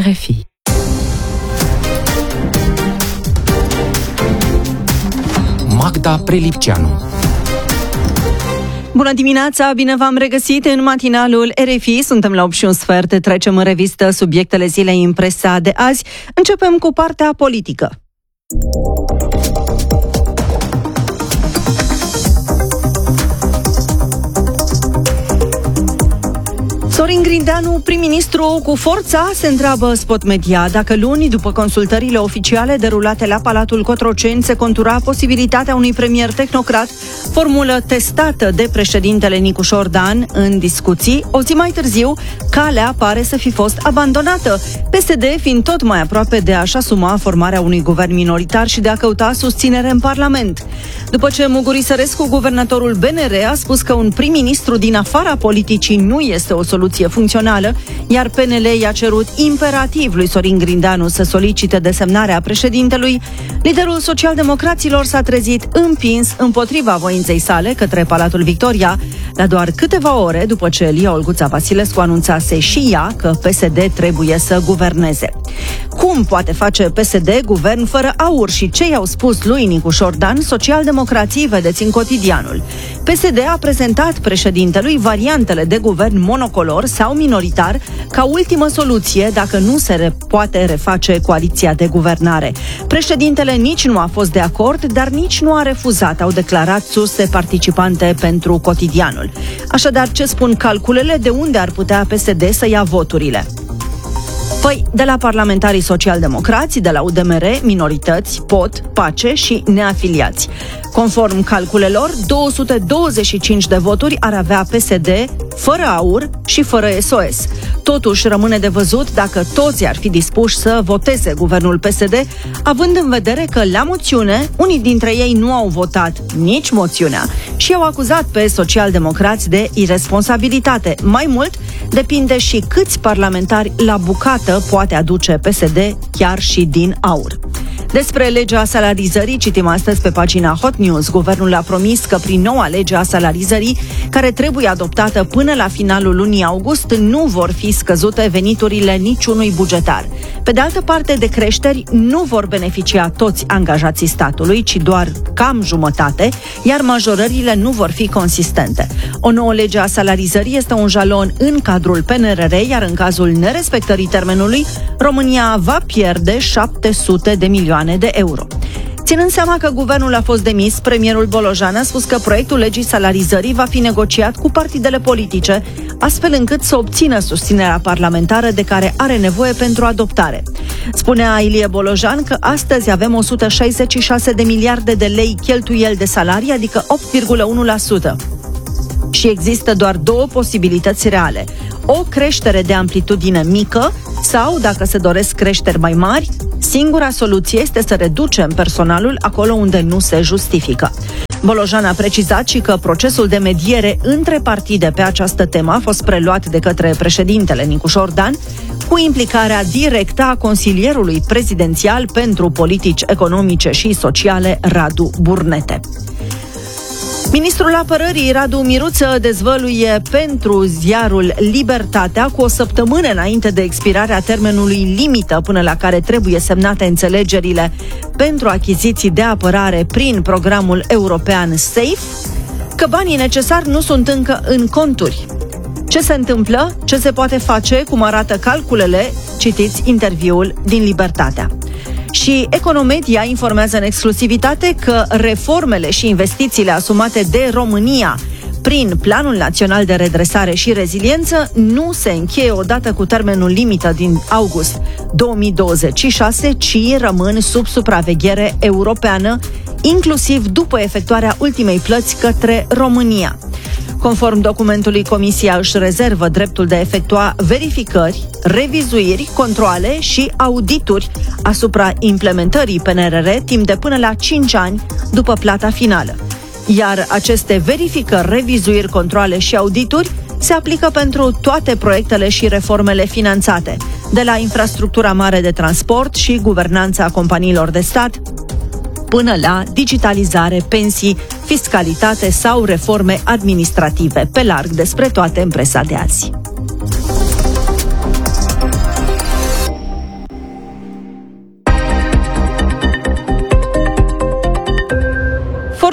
RFI. Magda Prelipceanu. Bună dimineața, bine v-am regăsit în matinalul RFI. Suntem la 8:15, trecem în revistă subiectele zilei în presa de azi. Începem cu partea politică. Sorin Grindeanu, prim-ministru cu forța, se întreabă Spot Media dacă luni, după consultările oficiale derulate la Palatul Cotroceni, se contura posibilitatea unui premier tehnocrat, formulă testată de președintele Nicușor Dan în discuții. O zi mai târziu, calea pare să fi fost abandonată, PSD fiind tot mai aproape de a-și asuma formarea unui guvern minoritar și de a căuta susținere în Parlament. După ce Muguri Sărescu, guvernatorul BNR, a spus că un prim-ministru din afara politicii nu este o soluție funcțională, iar PNL i-a cerut imperativ lui Sorin Grindeanu să solicite desemnarea președintelui, liderul socialdemocraților s-a trezit împins împotriva voinței sale către Palatul Victoria, la doar câteva ore după ce Lia Olguța Vasilescu anunțase și ea că PSD trebuie să guverneze. Cum poate face PSD guvern fără aur și ce i-au spus lui Nicușor Dan socialdemocrații, vedeți în Cotidianul. PSD a prezentat președintelui variantele de guvern monocolor sau minoritar ca ultimă soluție dacă nu se poate reface coaliția de guvernare. Președintele nici nu a fost de acord, dar nici nu a refuzat, au declarat surse participante pentru Cotidianul. Așadar, ce spun calculele, de unde ar putea PSD să ia voturile? Păi, de la parlamentarii socialdemocrați, de la UDMR, minorități, POT, PACE și neafiliați. Conform calculelor, 225 de voturi ar avea PSD fără aur și fără SOS. Totuși, rămâne de văzut dacă toți ar fi dispuși să voteze guvernul PSD, având în vedere că la moțiune, unii dintre ei nu au votat nici moțiunea și au acuzat pe socialdemocrați de irresponsabilitate. Mai mult, depinde și câți parlamentari la bucată poate aduce PSD chiar și din aur. Despre legea salarizării citim astăzi pe pagina Hot News. Guvernul a promis că prin noua lege a salarizării, care trebuie adoptată până la finalul lunii august, nu vor fi scăzute veniturile niciunui bugetar. Pe de altă parte, de creșteri nu vor beneficia toți angajații statului, ci doar cam jumătate, iar majorările nu vor fi consistente. O nouă lege a salarizării este un jalon în cadrul PNRR, iar în cazul nerespectării termenului, România va pierde 700 de milioane de euro. Ținând seama că guvernul a fost demis, premierul Bolojan a spus că proiectul legii salarizării va fi negociat cu partidele politice, astfel încât să obțină susținerea parlamentară de care are nevoie pentru adoptare. Spunea Ilie Bolojan că astăzi avem 166 de miliarde de lei cheltuieli de salarii, adică 8,1%. Și există doar două posibilități reale: o creștere de amplitudine mică sau, dacă se doresc creșteri mai mari, singura soluție este să reducem personalul acolo unde nu se justifică. Bolojan a precizat și că procesul de mediere între partide pe această temă a fost preluat de către președintele Nicușor Dan, cu implicarea directă a consilierului prezidențial pentru politici economice și sociale, Radu Burnete. Ministrul Apărării, Radu Miruță, dezvăluie pentru ziarul Libertatea, cu o săptămână înainte de expirarea termenului limită până la care trebuie semnate înțelegerile pentru achiziții de apărare prin programul european SAFE, că banii necesari nu sunt încă în conturi. Ce se întâmplă? Ce se poate face? Cum arată calculele? Citiți interviul din Libertatea. Și Economedia informează în exclusivitate că reformele și investițiile asumate de România prin Planul Național de Redresare și Reziliență nu se încheie odată cu termenul limită din august 2026, ci rămân sub supraveghere europeană, inclusiv după efectuarea ultimei plăți către România. Conform documentului, Comisia își rezervă dreptul de a efectua verificări, revizuiri, controale și audituri asupra implementării PNRR timp de până la 5 ani după plata finală. Iar aceste verificări, revizuiri, controale și audituri se aplică pentru toate proiectele și reformele finanțate, de la infrastructura mare de transport și guvernanța companiilor de stat, până la digitalizare, pensii, fiscalitate sau reforme administrative. Pe larg despre toate în presa de azi.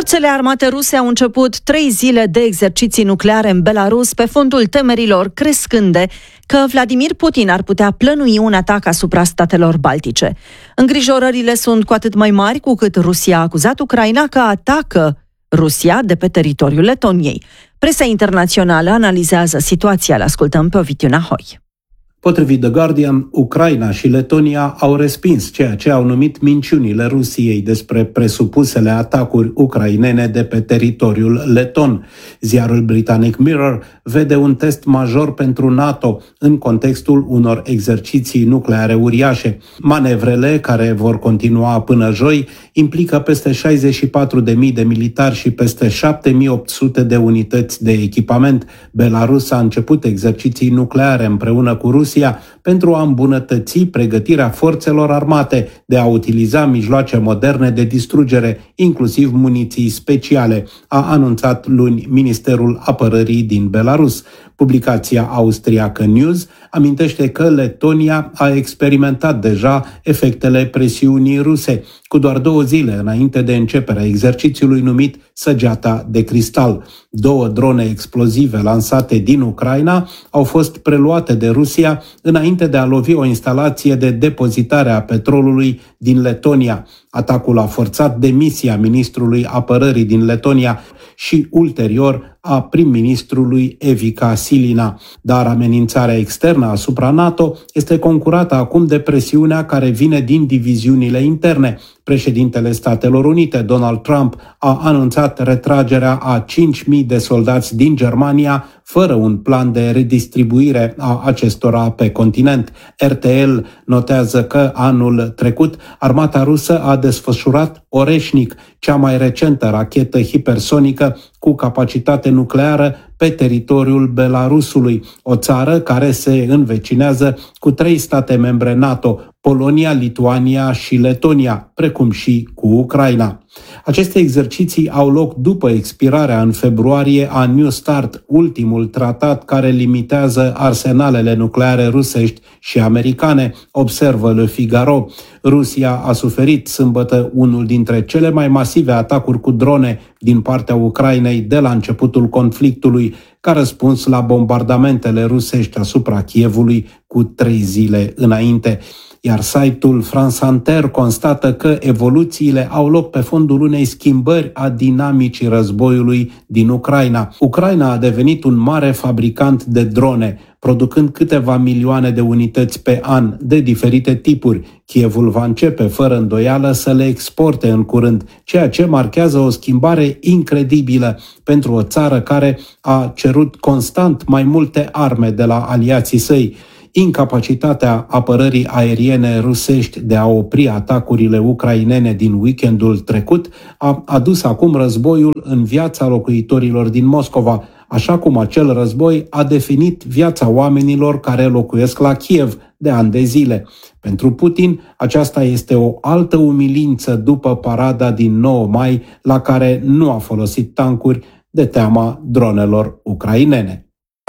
Forțele armate ruse au început 3 zile de exerciții nucleare în Belarus pe fondul temerilor crescânde că Vladimir Putin ar putea plănui un atac asupra statelor baltice. Îngrijorările sunt cu atât mai mari cu cât Rusia a acuzat Ucraina că atacă Rusia de pe teritoriul Letoniei. Presa internațională analizează situația. Le ascultăm pe Ovidiu Nahoi. Potrivit The Guardian, Ucraina și Letonia au respins ceea ce au numit minciunile Rusiei despre presupusele atacuri ucrainene de pe teritoriul leton. Ziarul britanic Mirror vede un test major pentru NATO în contextul unor exerciții nucleare uriașe. Manevrele, care vor continua până joi, implică peste 64.000 de militari și peste 7.800 de unități de echipament. Belarus a început exerciții nucleare împreună cu Rusia pentru a îmbunătăți pregătirea forțelor armate de a utiliza mijloace moderne de distrugere, inclusiv muniții speciale, a anunțat luni Ministerul Apărării din Belarus. Publicația austriacă News amintește că Letonia a experimentat deja efectele presiunii ruse, cu doar 2 zile înainte de începerea exercițiului numit Săgeata de Cristal. 2 drone explozive lansate din Ucraina au fost preluate de Rusia înainte de a lovi o instalație de depozitare a petrolului din Letonia. Atacul a forțat demisia ministrului apărării din Letonia și ulterior a prim-ministrului Evica Silina. Dar amenințarea externă asupra NATO este concurată acum de presiunea care vine din diviziunile interne. Președintele Statelor Unite, Donald Trump, a anunțat retragerea a 5.000 de soldați din Germania, fără un plan de redistribuire a acestora pe continent. RTL notează că anul trecut armata rusă a desfășurat Oreșnic, cea mai recentă rachetă hipersonică cu capacitate nucleară pe teritoriul Belarusului, o țară care se învecinează cu 3 state membre NATO, Polonia, Lituania și Letonia, precum și cu Ucraina. Aceste exerciții au loc după expirarea în februarie a New START, ultimul tratat care limitează arsenalele nucleare rusești și americane, observă Le Figaro. Rusia a suferit sâmbătă unul dintre cele mai masive atacuri cu drone din partea Ucrainei de la începutul conflictului, ca răspuns la bombardamentele rusești asupra Kievului cu 3 zile înainte. Iar site-ul France Inter constată că evoluțiile au loc pe fondul unei schimbări a dinamicii războiului din Ucraina. Ucraina a devenit un mare fabricant de drone, producând câteva milioane de unități pe an de diferite tipuri. Kievul va începe fără îndoială să le exporte în curând, ceea ce marchează o schimbare incredibilă pentru o țară care a cerut constant mai multe arme de la aliații săi. Incapacitatea apărării aeriene rusești de a opri atacurile ucrainene din weekendul trecut a adus acum războiul în viața locuitorilor din Moscova, așa cum acel război a definit viața oamenilor care locuiesc la Kiev de ani de zile. Pentru Putin, aceasta este o altă umilință după parada din 9 mai, la care nu a folosit tancuri de teama dronelor ucrainene.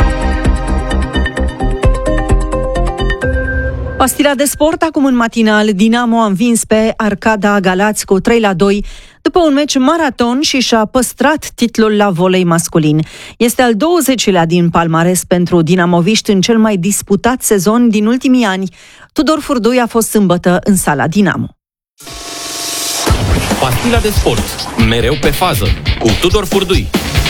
Pastila de sport, acum în matinal, Dinamo a învins pe Arcada Galați cu 3-2 după un meci maraton și și-a păstrat titlul la volei masculin. Este al 20-lea din palmares pentru dinamoviști în cel mai disputat sezon din ultimii ani. Tudor Furdui a fost sâmbătă în sala Dinamo. Pastila de sport, mereu pe fază, cu Tudor Furdui.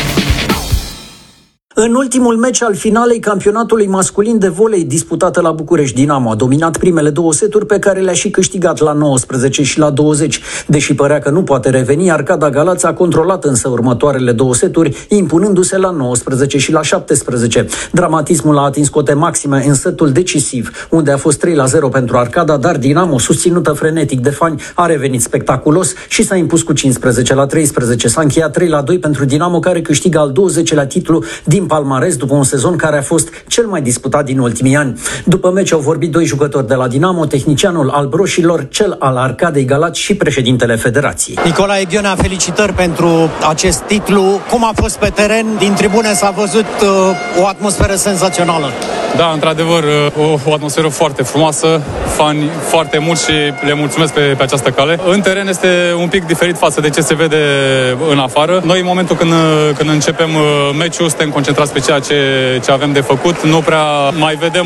În ultimul meci al finalei campionatului masculin de volei disputată la București, Dinamo a dominat primele 2 seturi pe care le-a și câștigat la 19 și la 20. Deși părea că nu poate reveni, Arcada Galați a controlat însă următoarele 2 seturi, impunându-se la 19 și la 17. Dramatismul a atins cote maxime în setul decisiv, unde a fost 3-0 pentru Arcada, dar Dinamo, susținută frenetic de fani, a revenit spectaculos și s-a impus cu 15-13. S-a încheiat 3-2 pentru Dinamo, care câștigă al 20-lea titlu din palmares după un sezon care a fost cel mai disputat din ultimii ani. După meci au vorbit doi jucători de la Dinamo, tehnicianul albroșilor, cel al Arcadei Galați și președintele Federației. Nicolae Gheonea, felicitări pentru acest titlu. Cum a fost pe teren? Din tribune s-a văzut o atmosferă senzațională. Da, într-adevăr, o atmosferă foarte frumoasă, fani foarte mulți și le mulțumesc pe această cale. În teren este un pic diferit față de ce se vede în afară. Noi, în momentul când începem meciul, suntem concentrați pe ceea ce avem de făcut. Nu prea mai vedem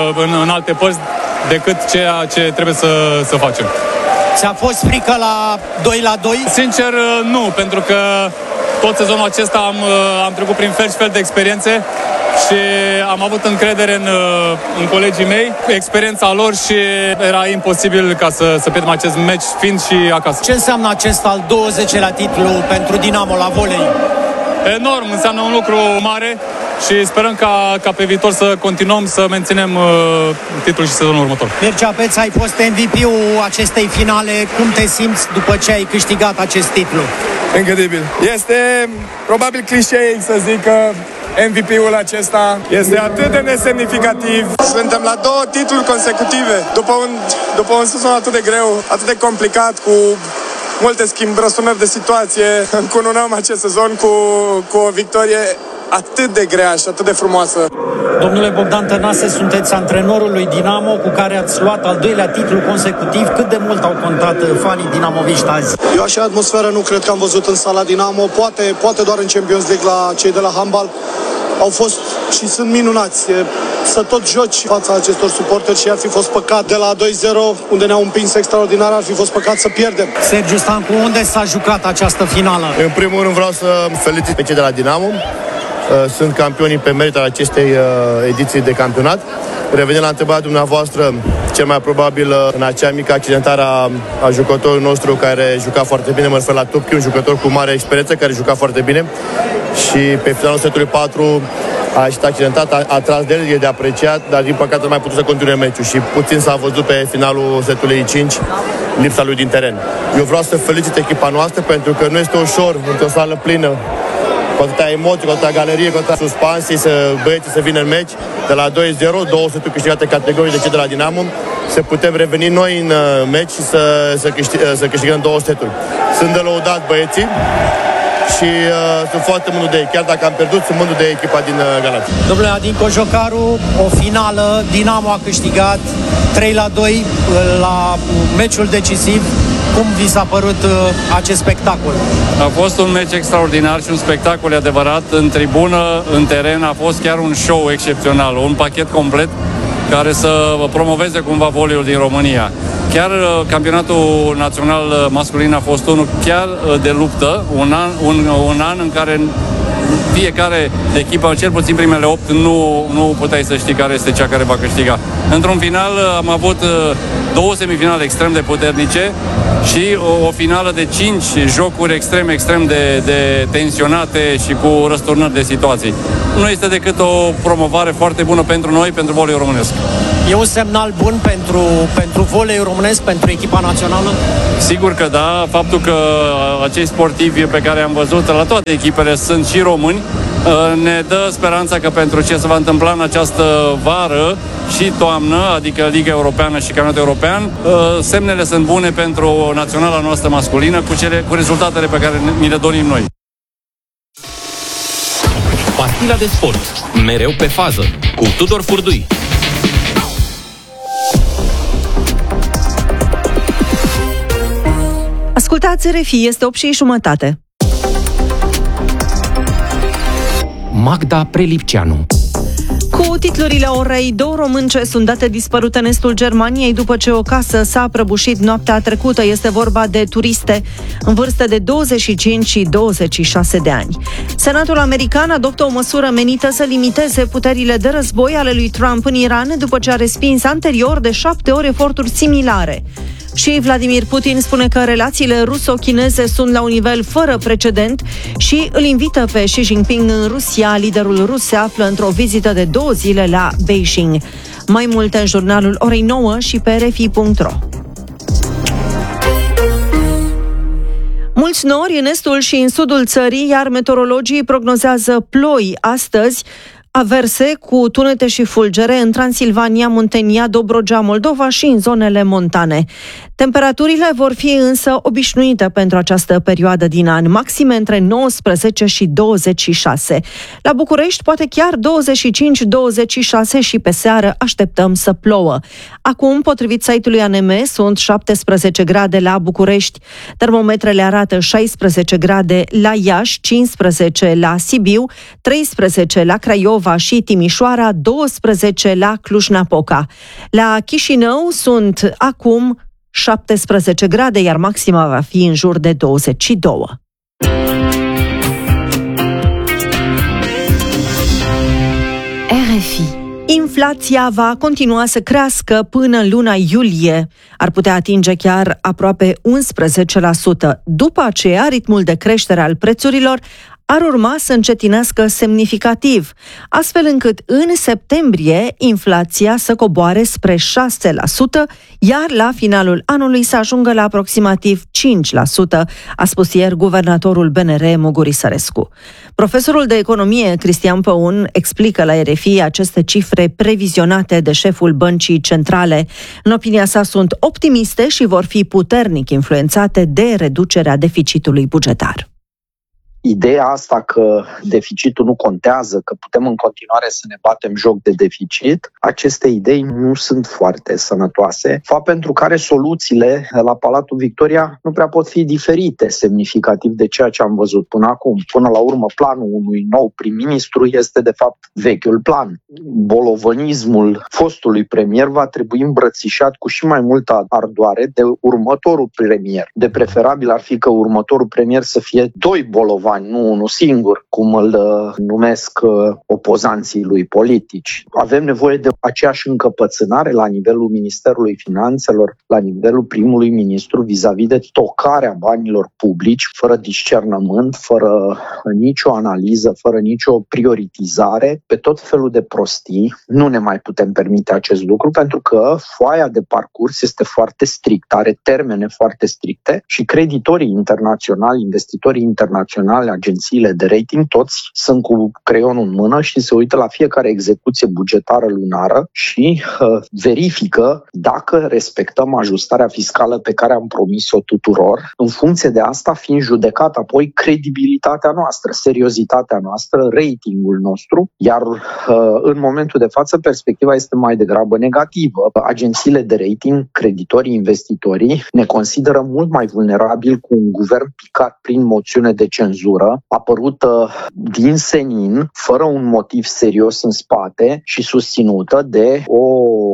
în alte părți decât ceea ce trebuie să facem. Ți-a fost frică la 2-2? Sincer, nu, pentru că tot sezonul acesta am trecut prin fel și fel de experiențe și am avut încredere în colegii mei, experiența lor și era imposibil ca să pierdem acest meci fiind și acasă. Ce înseamnă acest al 20-lea titlu pentru Dinamo la volei? Enorm, înseamnă un lucru mare și sperăm ca pe viitor să continuăm să menținem titlul și sezonul următor. Mircea Peț, ai fost MVP-ul acestei finale. Cum te simți după ce ai câștigat acest titlu? Incredibil. Este probabil clișeic să zic că MVP-ul acesta este atât de nesemnificativ. Suntem la 2 titluri consecutive după un sezon atât de greu, atât de complicat, cu multe răsturnări de situație. Încununăm acest sezon cu o victorie atât de grea și atât de frumoasă. Domnule Bogdan Tănase, sunteți antrenorul lui Dinamo, cu care ați luat al 2-lea titlu consecutiv. Cât de mult au contat fanii dinamoviști azi? Eu așa atmosferă nu cred că am văzut în sala Dinamo, poate doar în Champions League la cei de la handbal. Au fost și sunt minunați. Să tot joci fața acestor suporteri și ar fi fost păcat de la 2-0, unde ne-au împins extraordinar, ar fi fost păcat să pierdem. Sergiu Stancu, unde s-a jucat această finală? În primul rând vreau să felicit pe cei de la Dinamo. Sunt campionii pe merit al acestei ediții de campionat. Revenind la întrebarea dumneavoastră, cel mai probabil în acea mică accidentare a jucătorului nostru care juca foarte bine, mă refer la Tupchi, un jucător cu mare experiență care juca foarte bine și pe finalul setului 4 a ieșit accidentat, a tras de el, e de apreciat, dar din păcate nu mai putut să continue meciul și puțin s-a văzut pe finalul setului 5 lipsa lui din teren. Eu vreau să felicit echipa noastră pentru că nu este ușor într-o sală plină, cu atâtea emoții, cu atâtea galerie, cu atâtea suspansii, băieții să vină în meci de la 2-0, 2 seturi câștigate categorii de cei de la Dinamo, să putem reveni noi în meci și să câștigăm 2 seturi. Sunt de lăudat băieții și sunt foarte mândru de ei. Chiar dacă am pierdut, sunt mândru de echipa din Galați. Domnule Adin Cojocaru, o finală, Dinamo a câștigat 3-2 la meciul decisiv. Cum vi s-a părut acest spectacol? A fost un meci extraordinar și un spectacol adevărat. În tribună, în teren, a fost chiar un show excepțional, un pachet complet care să promoveze cumva voleiul din România. Chiar campionatul național masculin a fost unul chiar de luptă, un an în care fiecare echipă, cel puțin primele 8, nu puteai să știi care este cea care va câștiga. Într-un final am avut 2 semifinale extrem de puternice și o finală de 5 jocuri extrem de tensionate și cu răsturnări de situații. Nu este decât o promovare foarte bună pentru noi, pentru voleiul românesc. E un semnal bun pentru voleiul românesc, pentru echipa națională? Sigur că da. Faptul că acei sportivi pe care am văzut la toate echipele sunt și români ne dă speranța că pentru ce se va întâmpla în această vară și toamnă, adică Liga Europeană și Campionatul European, semnele sunt bune pentru naționala noastră masculină cu rezultatele pe care ni le dorim noi. Partida de sport. Mereu pe fază. Cu Tudor Furdui. Ascultați RFI, este 8:30. Magda Prelipceanu. Cu titlurile orei, 2 românce sunt date dispărute în estul Germaniei după ce o casă s-a prăbușit noaptea trecută. Este vorba de turiste în vârstă de 25 și 26 de ani. Senatul american adoptă o măsură menită să limiteze puterile de război ale lui Trump în Iran după ce a respins anterior de 7 ori eforturi similare. Și Vladimir Putin spune că relațiile ruso-chineze sunt la un nivel fără precedent și îl invită pe Xi Jinping în Rusia. Liderul rus se află într-o vizită de 2 zile la Beijing. Mai multe în jurnalul orei 9 și pe rfi.ro. Mulți nori în estul și în sudul țării, iar meteorologii prognozează ploi astăzi, averse cu tunete și fulgere în Transilvania, Muntenia, Dobrogea, Moldova și în zonele montane. Temperaturile vor fi însă obișnuite pentru această perioadă din an, maxime între 19 și 26. La București poate chiar 25-26 și pe seară așteptăm să plouă. Acum, potrivit site-ului ANM, sunt 17 grade la București. Termometrele arată 16 grade la Iași, 15 la Sibiu, 13 la Craiova și Timișoara, 12 la Cluj-Napoca. La Chișinău sunt acum 17 grade, iar maxima va fi în jur de 22. RFI. Inflația va continua să crească până în luna iulie. Ar putea atinge chiar aproape 11%. După aceea, ritmul de creștere al prețurilor ar urma să încetinească semnificativ, astfel încât în septembrie inflația să coboare spre 6%, iar la finalul anului să ajungă la aproximativ 5%, a spus ieri guvernatorul BNR Muguri Sărescu. Profesorul de economie Cristian Păun explică la RFI aceste cifre previzionate de șeful Băncii Centrale. În opinia sa sunt optimiste și vor fi puternic influențate de reducerea deficitului bugetar. Ideea asta că deficitul nu contează, că putem în continuare să ne batem joc de deficit, aceste idei nu sunt foarte sănătoase, fapt pentru care soluțiile la Palatul Victoria nu prea pot fi diferite semnificativ de ceea ce am văzut până acum. Până la urmă, planul unui nou prim-ministru este de fapt vechiul plan. Bolovănismul fostului premier va trebui îmbrățișat cu și mai multă ardoare de următorul premier. De preferabil ar fi că următorul premier să fie doi bolovani, nu unul singur, cum îl numesc opozanții lui politici. Avem nevoie de aceeași încăpățânare la nivelul Ministerului Finanțelor, la nivelul primului ministru, vis-a-vis de tocarea banilor publici, fără discernământ, fără nicio analiză, fără nicio prioritizare, pe tot felul de prostii. Nu ne mai putem permite acest lucru, pentru că foaia de parcurs este foarte strictă, are termene foarte stricte și creditorii internaționali, investitorii internaționali, agențiile de rating, toți sunt cu creionul în mână și se uită la fiecare execuție bugetară lunară și verifică dacă respectăm ajustarea fiscală pe care am promis-o tuturor. În funcție de asta, fiind judecat apoi credibilitatea noastră, seriozitatea noastră, ratingul nostru, iar în momentul de față perspectiva este mai degrabă negativă. Agențiile de rating, creditorii, investitorii ne consideră mult mai vulnerabili cu un guvern picat prin moțiune de cenzură, apărută din senin, fără un motiv serios în spate și susținută de o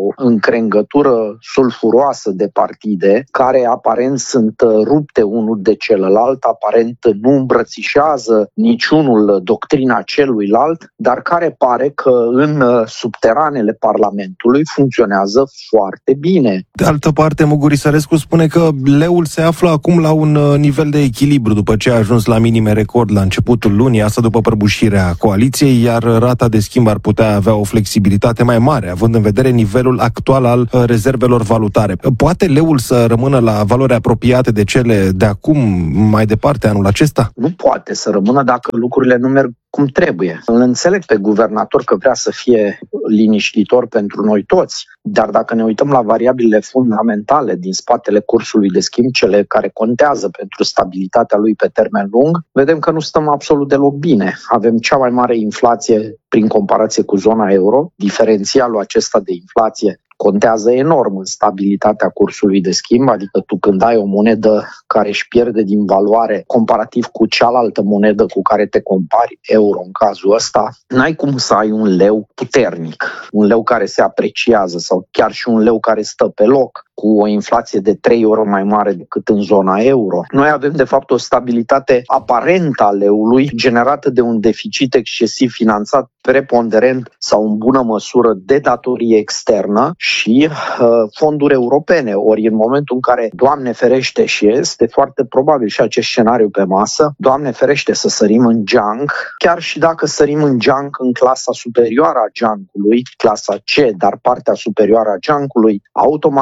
încrengătură sulfuroasă de partide care aparent sunt rupte unul de celălalt, aparent nu îmbrățișează niciunul doctrina celuilalt, dar care pare că în subteranele Parlamentului funcționează foarte bine. De altă parte, Muguri Sărescu spune că leul se află acum la un nivel de echilibru după ce a ajuns la minime record la începutul lunii, asta după prăbușirea coaliției, iar rata de schimb ar putea avea o flexibilitate mai mare, având în vedere nivelul actual al rezervelor valutare. Poate leul să rămână la valori apropiate de cele de acum mai departe anul acesta? Nu poate să rămână dacă lucrurile nu merg cum trebuie. Îl înțeleg pe guvernator că vrea să fie liniștitor pentru noi toți, dar dacă ne uităm la variabilele fundamentale din spatele cursului de schimb, cele care contează pentru stabilitatea lui pe termen lung, vedem că nu stăm absolut deloc bine. Avem cea mai mare inflație prin comparație cu zona euro. Diferențialul acesta de inflație contează enorm în stabilitatea cursului de schimb, adică tu când ai o monedă care își pierde din valoare comparativ cu cealaltă monedă cu care te compari, euro în cazul ăsta, n-ai cum să ai un leu puternic, un leu care se apreciază sau chiar și un leu care stă pe loc, cu o inflație de 3 ori mai mare decât în zona euro. Noi avem de fapt o stabilitate aparentă a leului generată de un deficit excesiv finanțat preponderent sau în bună măsură de datorie externă și fonduri europene. Ori în momentul în care, Doamne ferește, și este foarte probabil și acest scenariu pe masă, Doamne ferește să sărim în junk, chiar și dacă sărim în junk în clasa superioară a junkului, clasa C, dar partea superioară a junkului, automat vor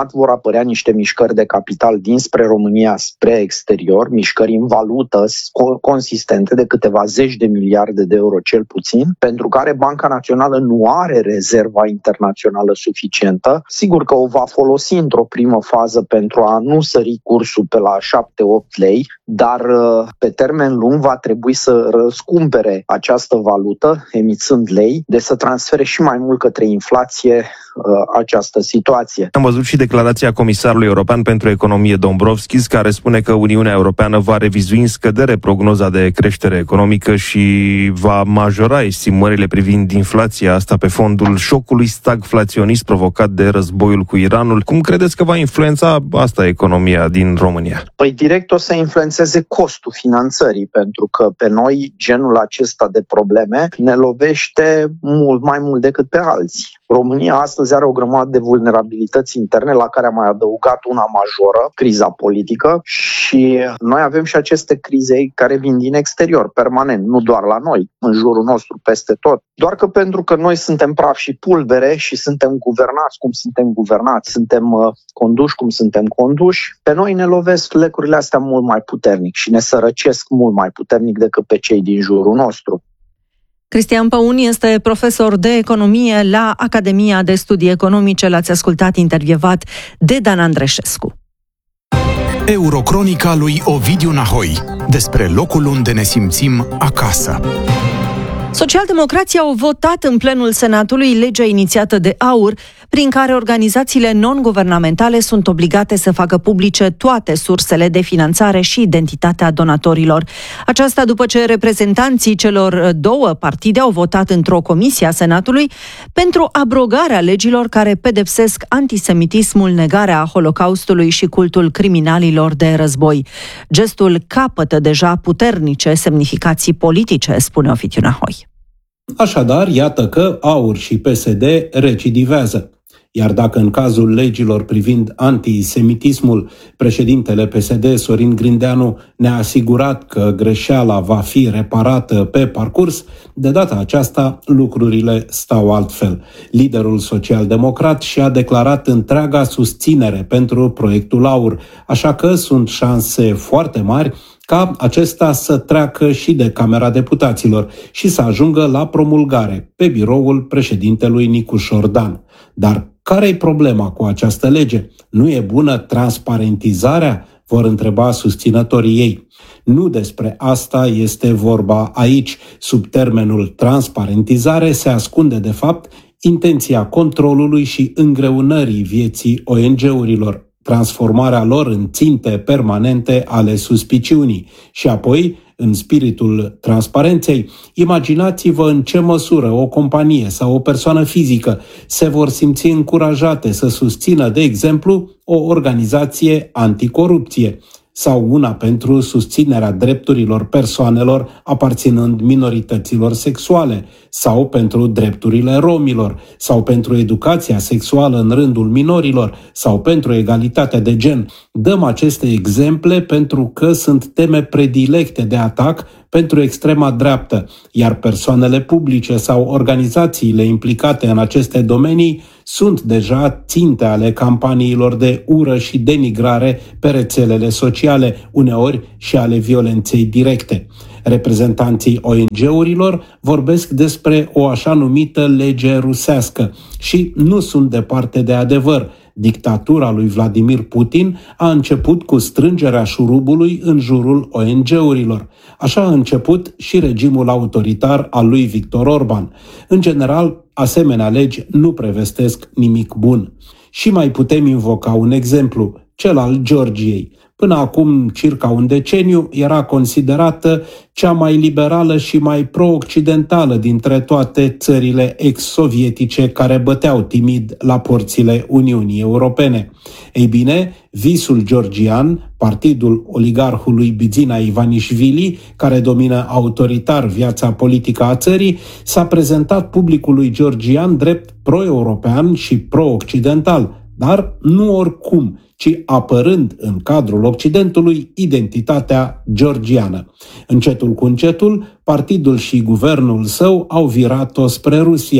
apărea niște mișcări de capital dinspre România spre exterior, mișcări în valută consistente de câteva zeci de miliarde de euro cel puțin, pentru care Banca Națională nu are rezerva internațională suficientă. Sigur că o va folosi într-o primă fază pentru a nu sări cursul pe la 7-8 lei, dar pe termen lung va trebui să răscumpere această valută, emițând lei, de să transfere și mai mult către inflație această situație. Am văzut și declarația Comisarului European pentru Economie Dombrovskis, care spune că Uniunea Europeană va revizui în scădere prognoza de creștere economică și va majora estimările privind inflația, asta pe fondul șocului stagflaționist provocat de războiul cu Iranul. Cum credeți că va influența asta economia din România? Păi direct o să influențeze costul finanțării, pentru că pe noi genul acesta de probleme ne lovește mult mai mult decât pe alții. România astăzi are o grămadă de vulnerabilități interne, la care am mai adăugat una majoră, criza politică, și noi avem și aceste crize care vin din exterior, permanent, nu doar la noi, în jurul nostru, peste tot. Doar că pentru că noi suntem praf și pulbere și suntem guvernați cum suntem guvernați, suntem conduși cum suntem conduși, pe noi ne lovesc lecurile astea mult mai puternic și ne sărăcesc mult mai puternic decât pe cei din jurul nostru. Cristian Păun este profesor de economie la Academia de Studii Economice. L-ați ascultat intervievat de Dan Andreșescu. Eurocronica lui Ovidiu Nahoi, despre locul unde ne simțim acasă. Socialdemocrații au votat în plenul Senatului legea inițiată de AUR, prin care organizațiile non-guvernamentale sunt obligate să facă publice toate sursele de finanțare și identitatea donatorilor. Aceasta după ce reprezentanții celor două partide au votat într-o comisie a Senatului pentru abrogarea legilor care pedepsesc antisemitismul, negarea Holocaustului și cultul criminalilor de război. Gestul capătă deja puternice semnificații politice, spune Ovidiu Nahoi. Așadar, iată că AUR și PSD recidivează. Iar dacă în cazul legilor privind antisemitismul, președintele PSD, Sorin Grindeanu, ne-a asigurat că greșeala va fi reparată pe parcurs, de data aceasta lucrurile stau altfel. Liderul social-democrat și-a declarat întreaga susținere pentru proiectul AUR, așa că sunt șanse foarte mari ca acesta să treacă și de Camera Deputaților și să ajungă la promulgare pe biroul președintelui Nicușor Dan. Dar care-i problema cu această lege? Nu e bună transparentizarea? Vor întreba susținătorii ei. Nu despre asta este vorba aici. Sub termenul transparentizare se ascunde, de fapt, intenția controlului și îngreunării vieții ONG-urilor, transformarea lor în ținte permanente ale suspiciunii. Și apoi, în spiritul transparenței, imaginați-vă în ce măsură o companie sau o persoană fizică se vor simți încurajate să susțină, de exemplu, o organizație anticorupție sau una pentru susținerea drepturilor persoanelor aparținând minorităților sexuale, sau pentru drepturile romilor, sau pentru educația sexuală în rândul minorilor, sau pentru egalitatea de gen. Dăm aceste exemple pentru că sunt teme predilecte de atac pentru extrema dreaptă, iar persoanele publice sau organizațiile implicate în aceste domenii sunt deja ținte ale campaniilor de ură și denigrare pe rețelele sociale, uneori și ale violenței directe. Reprezentanții ONG-urilor vorbesc despre o așa numită lege rusească și nu sunt departe de adevăr. Dictatura lui Vladimir Putin a început cu strângerea șurubului în jurul ONG-urilor. Așa a început și regimul autoritar al lui Viktor Orban. În general, asemenea legi nu prevestesc nimic bun. Și mai putem invoca un exemplu, cel al Georgiei. Până acum circa un deceniu era considerată cea mai liberală și mai pro-occidentală dintre toate țările ex-sovietice care băteau timid la porțile Uniunii Europene. Ei bine, visul georgian, partidul oligarhului Bidzina Ivanișvili, care domină autoritar viața politică a țării, s-a prezentat publicului georgian drept pro-european și pro-occidental, dar nu oricum, ci apărând în cadrul Occidentului identitatea georgiană. Încetul cu încetul, partidul și guvernul său au virat-o spre Rusia.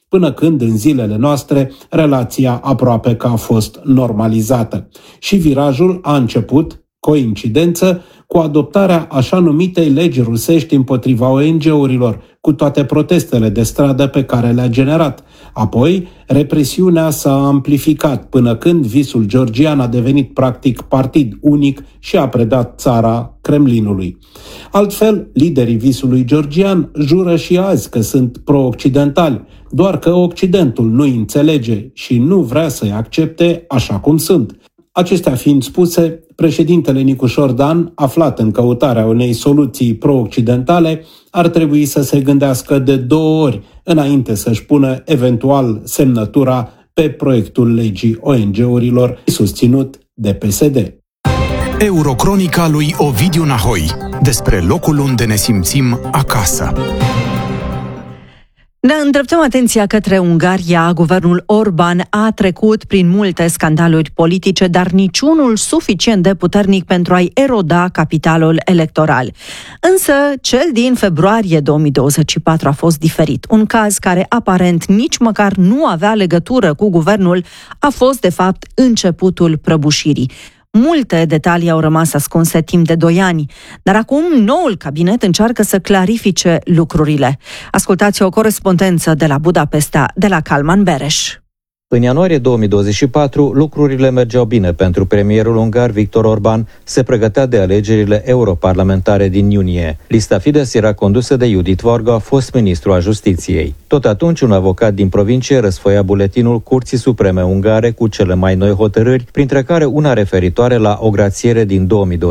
până când, în zilele noastre, relația aproape că a fost normalizată. Și virajul a început, coincidență, cu adoptarea așa numitei legi rusești împotriva ONG-urilor, cu toate protestele de stradă pe care le-a generat. Apoi, represiunea s-a amplificat până când visul georgian a devenit practic partid unic și a predat țara Kremlinului. Altfel, liderii visului georgian jură și azi că sunt pro-occidentali, doar că Occidentul nu-i înțelege și nu vrea să-i accepte așa cum sunt. Acestea fiind spuse, președintele Nicușor Dan, aflat în căutarea unei soluții pro-occidentale, ar trebui să se gândească de 2 ori înainte să-și pună eventual semnătura pe proiectul legii ONG-urilor susținut de PSD. Eurocronica lui Ovidiu Nahoi, despre locul unde ne simțim acasă. Ne îndreptăm atenția către Ungaria. Guvernul Orban a trecut prin multe scandaluri politice, dar niciunul suficient de puternic pentru a-i eroda capitalul electoral. Însă, cel din februarie 2024 a fost diferit. Un caz care aparent nici măcar nu avea legătură cu guvernul a fost, de fapt, începutul prăbușirii. Multe detalii au rămas ascunse timp de 2 ani, dar acum noul cabinet încearcă să clarifice lucrurile. Ascultați o corespondență de la Budapesta, de la Kalman Beres. În ianuarie 2024, lucrurile mergeau bine pentru premierul ungar Viktor Orban, se pregătea de alegerile europarlamentare din iunie. Lista Fidesz era condusă de Judit Varga, fost ministru al justiției. Tot atunci, un avocat din provincie răsfoia buletinul Curții Supreme Ungare cu cele mai noi hotărâri, printre care una referitoare la o grațiere din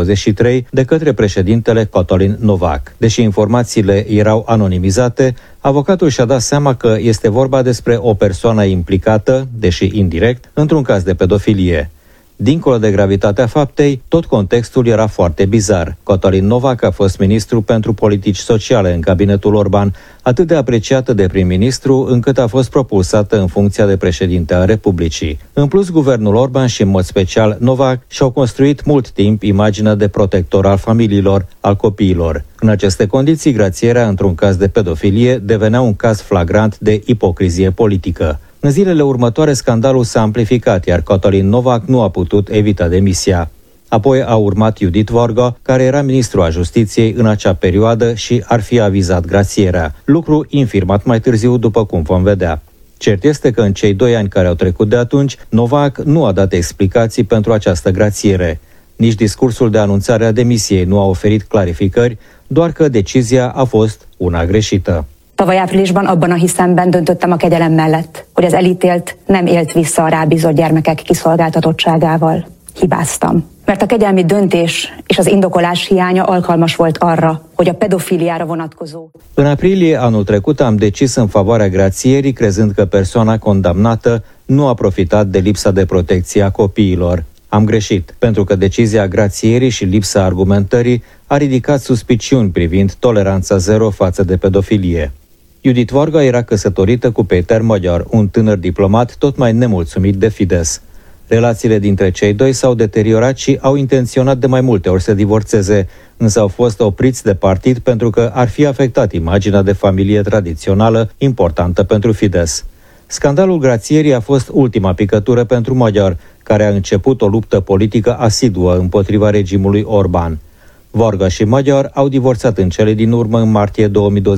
2023 de către președintele Katalin Novák. Deși informațiile erau anonimizate, avocatul și-a dat seama că este vorba despre o persoană implicată, deși indirect, într-un caz de pedofilie. Dincolo de gravitatea faptei, tot contextul era foarte bizar. Katalin Novák a fost ministru pentru politici sociale în cabinetul Orban, atât de apreciată de prim-ministru încât a fost propulsată în funcția de președinte a Republicii. În plus, guvernul Orban și în mod special Novák și-au construit mult timp imaginea de protector al familiilor, al copiilor. În aceste condiții, grațierea într-un caz de pedofilie devenea un caz flagrant de ipocrizie politică. În zilele următoare, scandalul s-a amplificat, iar Katalin Novák nu a putut evita demisia. Apoi a urmat Judit Varga, care era ministru al justiției în acea perioadă și ar fi avizat grațierea, lucru infirmat mai târziu, după cum vom vedea. Cert este că în cei 2 ani care au trecut de atunci, Novák nu a dat explicații pentru această grațiere. Nici discursul de anunțare a demisiei nu a oferit clarificări, doar că decizia a fost una greșită. Tavaly áprilisban abban a hiszemben döntöttem a kegyelem mellett, hogy az elítélt nem élt vissza a rábízott gyermekek kiszolgáltatottságával. Hibáztam. Mert a kegyelmi döntés és az indokolás hiánya alkalmas volt arra, hogy a pedofiliára vonatkozó. În aprilie anul trecut am decis în favoarea grațierii, crezând că persoana condamnată nu a profitat de lipsa de protecție a copiilor. Am greșit, pentru că decizia grațierii și lipsa argumentării a ridicat suspiciuni privind toleranța zero față de pedofilie. Judit Varga era căsătorită cu Péter Magyar, un tânăr diplomat tot mai nemulțumit de Fidesz. Relațiile dintre cei doi s-au deteriorat și au intenționat de mai multe ori să divorțeze, însă au fost opriți de partid pentru că ar fi afectat imaginea de familie tradițională importantă pentru Fidesz. Scandalul grațierii a fost ultima picătură pentru Magyar, care a început o luptă politică asiduă împotriva regimului Orban. Varga și Magyar au divorțat în cele din urmă în martie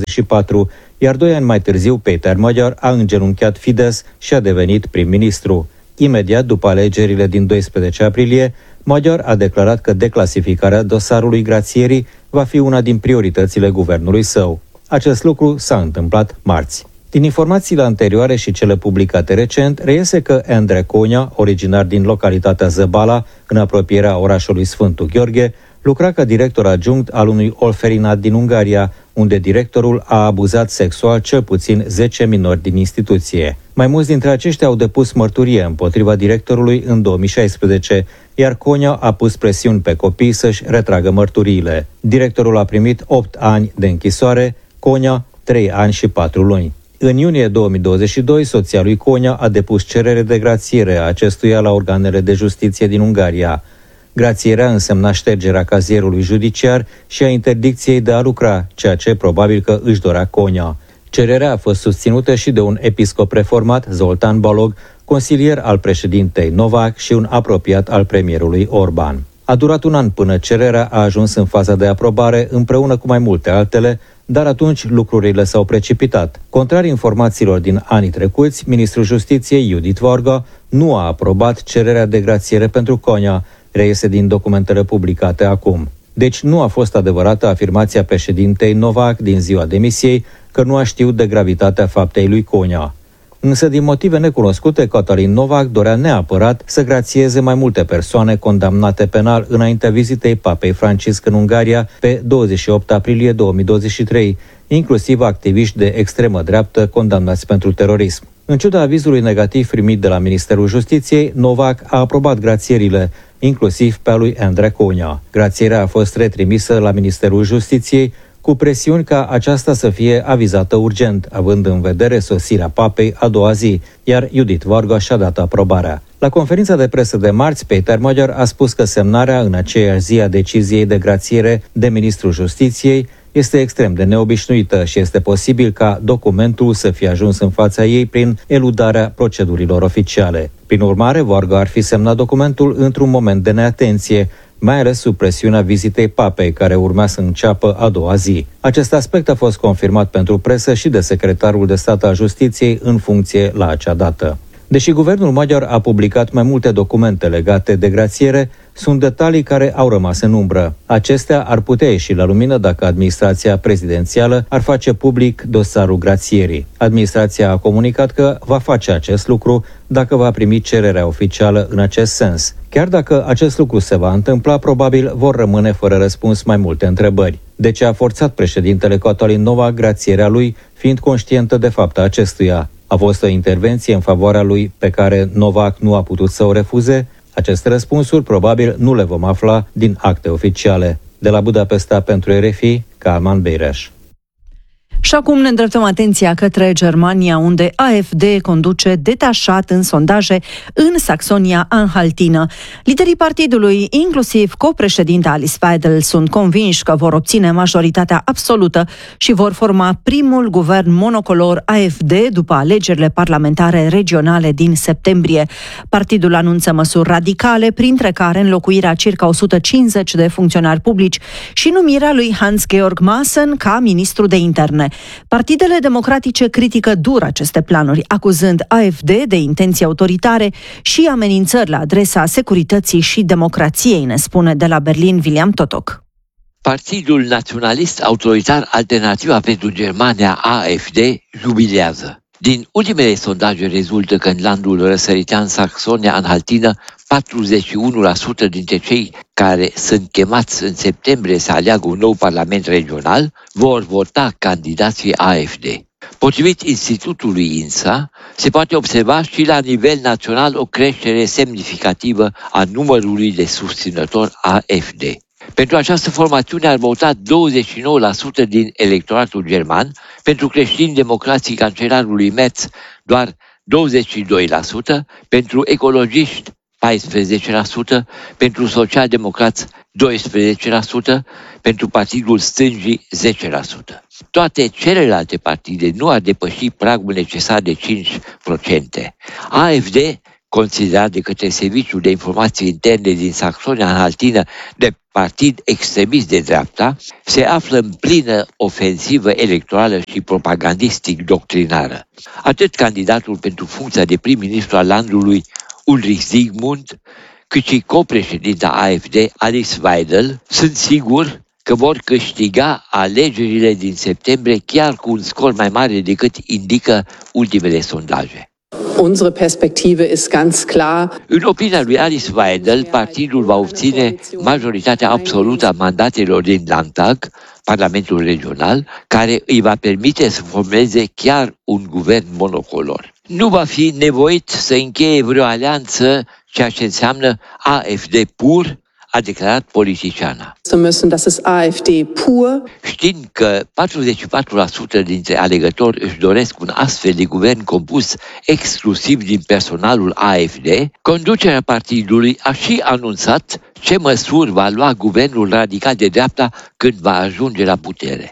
2024, iar 2 ani mai târziu Péter Magyar a îngenunchiat Fidesz și a devenit prim-ministru. Imediat după alegerile din 12 aprilie, Magyar a declarat că declasificarea dosarului grațierii va fi una din prioritățile guvernului său. Acest lucru s-a întâmplat marți. Din informațiile anterioare și cele publicate recent, reiese că Endre Konya, originar din localitatea Zăbala, în apropierea orașului Sfântul Gheorghe, lucra ca director adjunct al unui orfelinat din Ungaria, unde directorul a abuzat sexual cel puțin 10 minori din instituție. Mai mulți dintre aceștia au depus mărturie împotriva directorului în 2016, iar Konya a pus presiuni pe copii să-și retragă mărturiile. Directorul a primit 8 ani de închisoare, Konya 3 ani și 4 luni. În iunie 2022, soția lui Konya a depus cerere de grațiere a acestuia la organele de justiție din Ungaria. Grațierea însemna ștergerea cazierului judiciar și a interdicției de a lucra, ceea ce probabil că își dorea Konya. Cererea a fost susținută și de un episcop reformat, Zoltán Balog, consilier al președintei Novak și un apropiat al premierului Orban. A durat un an până cererea a ajuns în faza de aprobare împreună cu mai multe altele, dar atunci lucrurile s-au precipitat. Contrar informațiilor din anii trecuți, ministrul Justiției, Judit Varga, nu a aprobat cererea de grațiere pentru Konya, reiese din documentele publicate acum. Deci nu a fost adevărată afirmația președintei Novak din ziua demisiei că nu a știut de gravitatea faptei lui Konya. Însă, din motive necunoscute, Cătălin Novak dorea neapărat să grațieze mai multe persoane condamnate penal înaintea vizitei Papei Francisc în Ungaria pe 28 aprilie 2023, inclusiv activiști de extremă dreaptă condamnați pentru terorism. În ciuda avizului negativ primit de la Ministerul Justiției, Novak a aprobat grațierile, inclusiv pe a lui Andrei Konya. Grațierea a fost retrimisă la Ministerul Justiției, cu presiuni ca aceasta să fie avizată urgent, având în vedere sosirea papei a doua zi, iar Judit Varga și-a dat aprobarea. La conferința de presă de marți, Péter Magyar a spus că semnarea în aceeași zi a deciziei de grațiere de ministrul Justiției este extrem de neobișnuită și este posibil ca documentul să fie ajuns în fața ei prin eludarea procedurilor oficiale. Prin urmare, Varga ar fi semnat documentul într-un moment de neatenție, mai ales sub presiunea vizitei papei, care urmea să înceapă a doua zi. Acest aspect a fost confirmat pentru presă și de secretarul de stat al Justiției în funcție la acea dată. Deși guvernul maghiar a publicat mai multe documente legate de grațiere, sunt detalii care au rămas în umbră. Acestea ar putea ieși la lumină dacă administrația prezidențială ar face public dosarul grațierii. Administrația a comunicat că va face acest lucru dacă va primi cererea oficială în acest sens. Chiar dacă acest lucru se va întâmpla, probabil vor rămâne fără răspuns mai multe întrebări. De ce a forțat președintele Cătălin Novak grațierea lui, fiind conștientă de fapta acestuia? A fost o intervenție în favoarea lui pe care Novak nu a putut să o refuze? Aceste răspunsuri probabil nu le vom afla din acte oficiale. De la Budapesta pentru RFI, Kálmán Béres. Și acum ne îndreptăm atenția către Germania, unde AfD conduce detașat în sondaje în Saxonia-Anhaltină. Liderii partidului, inclusiv copreședinta Alice Weidel, sunt convinși că vor obține majoritatea absolută și vor forma primul guvern monocolor AfD după alegerile parlamentare regionale din septembrie. Partidul anunță măsuri radicale, printre care înlocuirea circa 150 de funcționari publici și numirea lui Hans-Georg Maaßen ca ministru de interne. Partidele democratice critică dur aceste planuri, acuzând AfD de intenții autoritare și amenințări la adresa securității și democrației, ne spune de la Berlin William Totok. Partidul naționalist autoritar Alternativa pentru Germania, AfD, jubilează. Din ultimele sondaje rezultă că în landul răsăritean Saxonia-Anhaltină, 41% dintre cei care sunt chemați în septembrie să aleagă un nou parlament regional vor vota candidații AfD. Potrivit institutului INSA, se poate observa și la nivel național o creștere semnificativă a numărului de susținători AfD. Pentru această formațiune ar vota 29% din electoratul german, pentru creștini democrații cancelarului Merz doar 22%, pentru ecologiști 14%, pentru socialdemocrați 12%, pentru Partidul Stângii 10%. Toate celelalte partide nu ar depăși pragul necesar de 5%. AfD, considerat de către Serviciul de Informații Interne din Saxonia-Anhaltină de partid extremist de dreapta, se află în plină ofensivă electorală și propagandistic doctrinară. Atât candidatul pentru funcția de prim-ministru al landului, Ulrich Zygmunt, cât și copreședinta AfD, Alice Weidel, sunt sigur că vor câștiga alegerile din septembrie chiar cu un scor mai mare decât indică ultimele sondaje. Unsere Perspektive ist ganz klar. În opinia lui Alice Weidel, partidul va obține majoritatea absolută a mandatelor din Landtag, Parlamentul Regional, care îi va permite să formeze chiar un guvern monocolor. Nu va fi nevoit să încheie vreo alianță, ceea ce înseamnă AfD pur, a declarat politiciana. Știind că 44% dintre alegători își doresc un astfel de guvern compus exclusiv din personalul AfD, conducerea partidului a și anunțat ce măsuri va lua guvernul radical de dreapta când va ajunge la putere.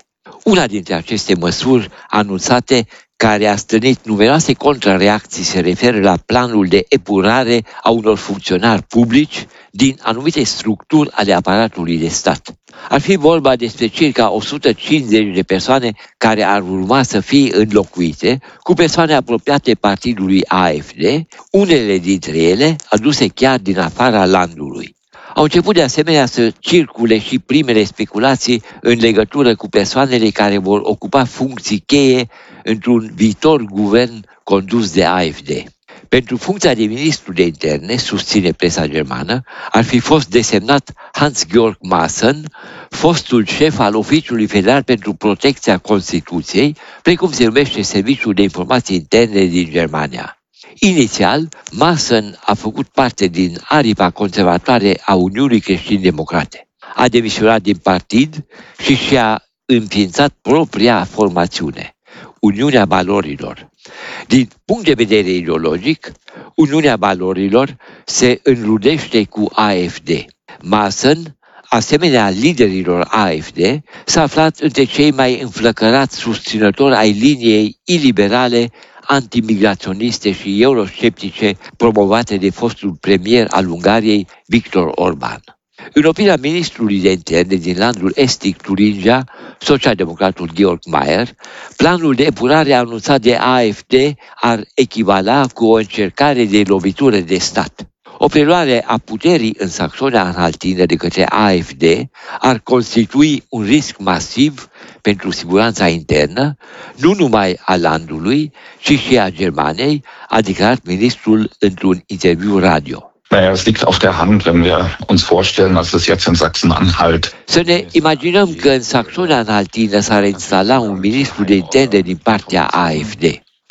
Una dintre aceste măsuri anunțate, care a stârnit numeroase contrareacții, se referă la planul de epurare a unor funcționari publici din anumite structuri ale aparatului de stat. Ar fi vorba despre circa 150 de persoane care ar urma să fie înlocuite cu persoane apropiate partidului AfD, unele dintre ele aduse chiar din afara landului. Au început de asemenea să circule și primele speculații în legătură cu persoanele care vor ocupa funcții cheie într-un viitor guvern condus de AfD. Pentru funcția de ministru de interne, susține presa germană, ar fi fost desemnat Hans-Georg Maaßen, fostul șef al Oficiului Federal pentru Protecția Constituției, precum se numește Serviciul de Informații Interne din Germania. Inițial, Maaßen a făcut parte din aripa conservatoare a Uniunii Creștini-Democrate. A demisionat din partid și și-a înființat propria formațiune, Uniunea Valorilor. Din punct de vedere ideologic, Uniunea Valorilor se înrudește cu AfD. Maaßen, asemenea liderilor AfD, s-a aflat între cei mai înflăcărați susținători ai liniei iliberale, antimigraționiste și eurosceptice promovate de fostul premier al Ungariei, Viktor Orban. În opinia ministrului de interne din landul estic Turingia, socialdemocratul Georg Mayer, planul de epurare anunțat de AfD ar echivala cu o încercare de lovitură de stat. O preluare a puterii în Saxonia-Anhaltină de către AfD ar constitui un risc masiv pentru siguranța internă, nu numai a landului, ci și a Germaniei, a declarat ministrul într-un interviu radio. Naja, es liegt auf der Hand, wenn wir uns vorstellen, dass es jetzt in Sachsen-Anhalt. Să ne imaginăm că în Saxonia-Anhaltină s-ar instala un ministru de interne din partea AfD.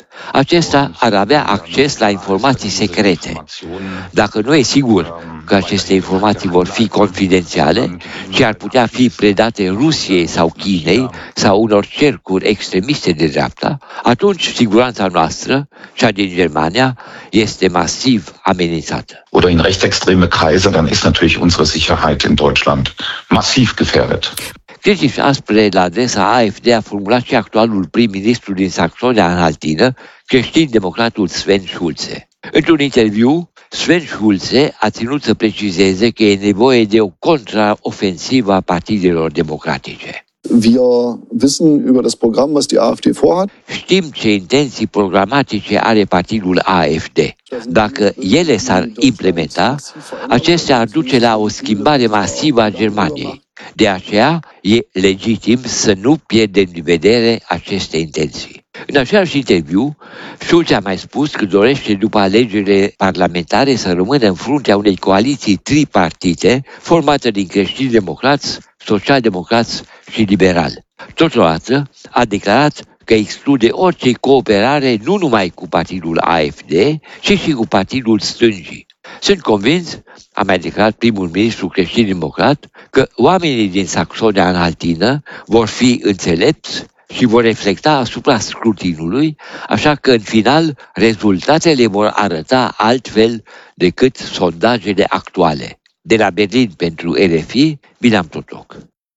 Acesta ar avea acces la informații secrete. Dacă nu e sigur că aceste informații vor fi confidențiale, ci ar putea fi predate Rusiei sau Chinei sau unor cercuri extremiste de dreapta, atunci siguranța noastră, cea din Germania, este masiv amenințată. Oder in rechtsextreme Kreise, dann ist natürlich unsere Sicherheit in Deutschland massiv gefährdet. Critici aspre la adresa AfD a formulat și actualul prim-ministru din Saxonia-Anhaltină, creștin-democratul Sven Schulze. Într-un interviu, Sven Schulze a ținut să precizeze că e nevoie de o contraofensivă a partidelor democratice. Wir wissen über das Programm, was die AfD vorhat. Știm ce intenții programatice are partidul AfD. Dacă ele s-ar implementa, acestea ar duce la o schimbare masivă a Germaniei. De aceea, e legitim să nu pierdem din vedere aceste intenții. În același interviu, Schulze a mai spus că dorește după alegerile parlamentare să rămână în fruntea unei coaliții tripartite formată din creștini-democrați, social-democrați și liberali. Totodată a declarat că exclude orice cooperare nu numai cu partidul AfD, ci și cu partidul stângii. Sunt convins, a mai declarat primul ministru creștin-democrat, că oamenii din Saxonia-Anhaltină vor fi înțelepți și vor reflecta asupra scrutinului, așa că în final rezultatele vor arăta altfel decât sondajele actuale. De la Berlin pentru RFI, Bilam Totoc.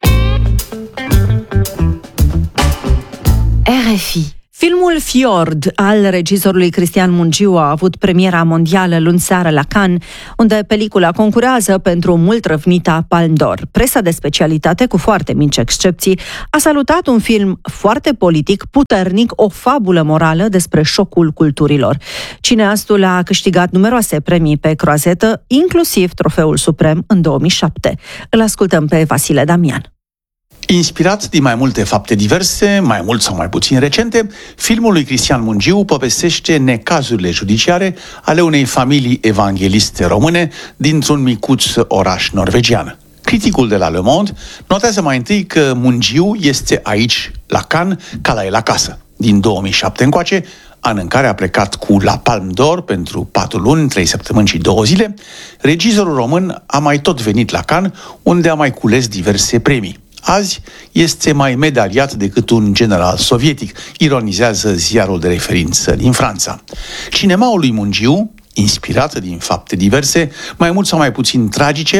RFI. Filmul Fjord al regizorului Cristian Mungiu a avut premiera mondială luni seară la Cannes, unde pelicula concurează pentru mult răvnita Palme d'Or. Presa de specialitate, cu foarte mici excepții, a salutat un film foarte politic, puternic, o fabulă morală despre șocul culturilor. Cineastul a câștigat numeroase premii pe croazetă, inclusiv Trofeul Suprem în 2007. Îl ascultăm pe Vasile Damian. Inspirat din mai multe fapte diverse, mai mult sau mai puțin recente, filmul lui Cristian Mungiu povestește necazurile judiciare ale unei familii evangheliste române dintr-un micuț oraș norvegian. Criticul de la Le Monde notează mai întâi că Mungiu este aici, la Cannes, ca la el acasă. Din 2007 încoace, an în care a plecat cu la Palme d'Or pentru 4 luni, 3 săptămâni și 2 zile, regizorul român a mai tot venit la Cannes, unde a mai cules diverse premii. Azi este mai medaliat decât un general sovietic, ironizează ziarul de referință din Franța. Cinemaul lui Mungiu, inspirată din fapte diverse, mai mult sau mai puțin tragice,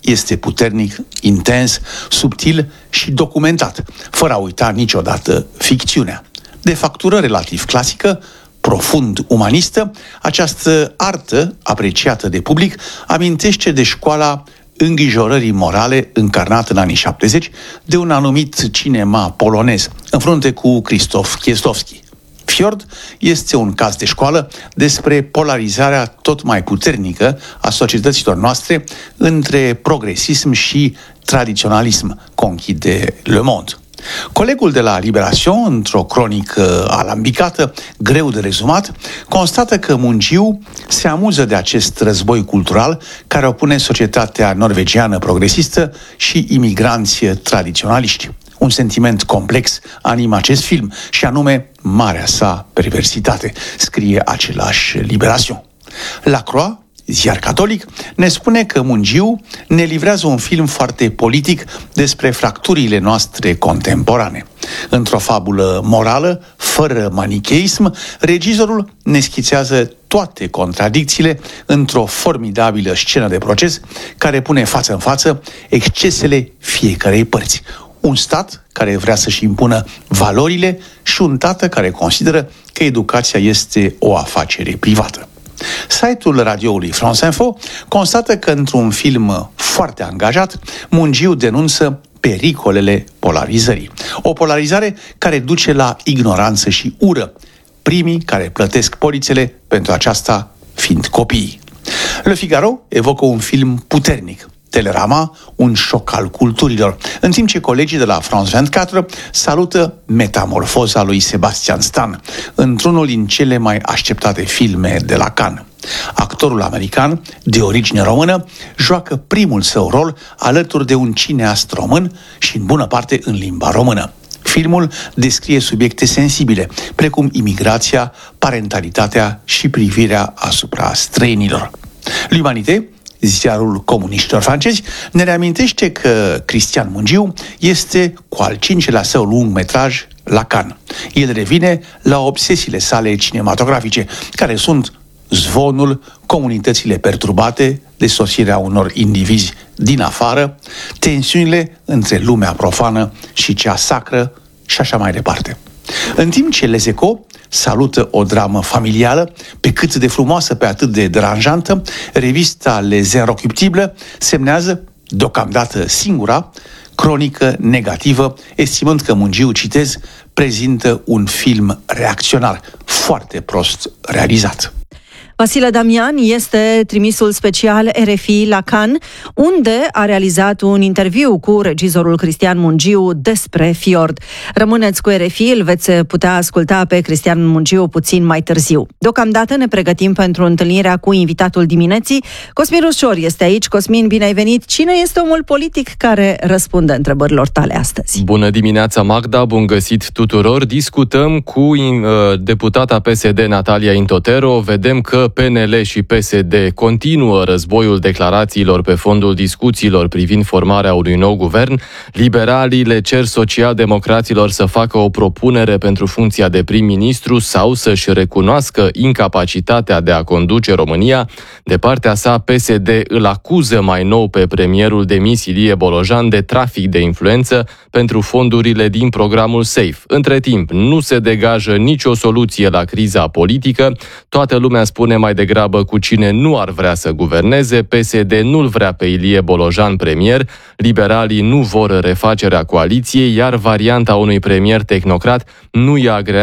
este puternic, intens, subtil și documentat, fără a uita niciodată ficțiunea. De factură relativ clasică, profund umanistă, această artă, apreciată de public, amintește de școala îngrijorării morale încarnată în anii 70 de un anumit cinema polonez, în frunte cu Krzysztof Kieslowski. Fjord este un caz de școală despre polarizarea tot mai puternică a societăților noastre între progresism și tradiționalism, conchide Le Monde. Colegul de la Libération, într-o cronică alambicată, greu de rezumat, constată că Mungiu se amuză de acest război cultural care opune societatea norvegiană progresistă și imigranți tradiționaliști. Un sentiment complex animă acest film și anume marea sa perversitate, scrie același Libération. Lacroix, ziar catolic, ne spune că Mungiu ne livrează un film foarte politic despre fracturile noastre contemporane. Într-o fabulă morală, fără manicheism, regizorul ne schițează toate contradicțiile într-o formidabilă scenă de proces care pune față în față excesele fiecărei părți. Un stat care vrea să-și impună valorile și un tată care consideră că educația este o afacere privată. Site-ul radioului France Info constată că într-un film foarte angajat, Mungiu denunță pericolele polarizării. O polarizare care duce la ignoranță și ură, primii care plătesc polițele pentru aceasta fiind copiii. Le Figaro evocă un film puternic, Telerama, un șoc al culturilor, în timp ce colegii de la France 24 salută Metamorfoza lui Sebastian Stan, într-unul din cele mai așteptate filme de la Cannes. Actorul american, de origine română, joacă primul său rol alături de un cineast român și în bună parte în limba română. Filmul descrie subiecte sensibile, precum imigrația, parentalitatea și privirea asupra străinilor. L'Humanité, ziarul comuniștilor francezi, ne reamintește că Cristian Mungiu este cu al 5-lea său lungmetraj la Cannes. El revine la obsesiile sale cinematografice, care sunt zvonul, comunitățile perturbate de sosirea unor indivizi din afară, tensiunile între lumea profană și cea sacră și așa mai departe. În timp ce Les Echos salută o dramă familială, pe cât de frumoasă, pe atât de deranjantă, revista Les Inrecuptibles semnează, deocamdată singura, cronică negativă, estimând că Mungiu, citez, prezintă un film reacționar, foarte prost realizat. Vasile Damian este trimisul special RFI la Cannes, unde a realizat un interviu cu regizorul Cristian Mungiu despre Fjord. Rămâneți cu RFI, îl veți putea asculta pe Cristian Mungiu puțin mai târziu. Deocamdată ne pregătim pentru întâlnirea cu invitatul dimineții. Cosmin Rușor este aici. Cosmin, bine ai venit! Cine este omul politic care răspunde întrebărilor tale astăzi? Bună dimineața, Magda! Bun găsit tuturor! Discutăm cu deputata PSD Natalia Intotero. Vedem că PNL și PSD continuă războiul declarațiilor pe fondul discuțiilor privind formarea unui nou guvern. Liberalii le cer social-democraților să facă o propunere pentru funcția de prim-ministru sau să-și recunoască incapacitatea de a conduce România. De partea sa, PSD îl acuză mai nou pe premierul demis Ilie Bolojan de trafic de influență pentru fondurile din programul SAFE. Între timp, nu se degajă nicio soluție la criza politică. Toată lumea spune mai degrabă cu cine nu ar vrea să guverneze. PSD nu-l vrea pe Ilie Bolojan premier, liberalii nu vor refacerea coaliției, iar varianta unui premier tehnocrat nu i-a agreat